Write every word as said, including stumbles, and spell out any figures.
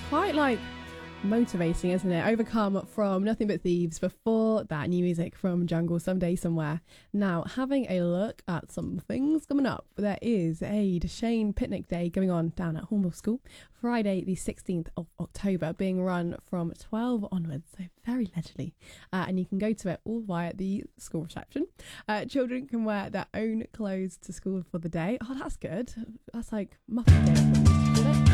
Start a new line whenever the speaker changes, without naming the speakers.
quite like motivating, isn't it? Overcome from Nothing But Thieves, before that new music from Jungle, Someday Somewhere. Now, having a look at some things coming up, there is a Deshane Picnic Day going on down at Hornbill School, Friday the sixteenth of October, being run from twelve onwards, so very leisurely, uh, and you can go to it all via the school reception. Uh, children can wear their own clothes to school for the day. Oh, that's good. That's like Muppet Day, I thought we used to call it.